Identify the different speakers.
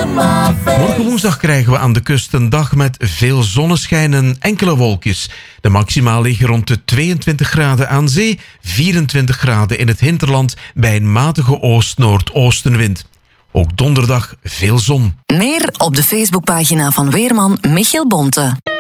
Speaker 1: Morgen woensdag krijgen we aan de kust een dag met veel zonneschijn en enkele wolkjes. De maxima liggen rond de 22 graden aan zee, 24 graden in het hinterland bij een matige oost-noordoostenwind. Ook donderdag veel zon.
Speaker 2: Meer op de Facebookpagina van weerman Michiel Bonte.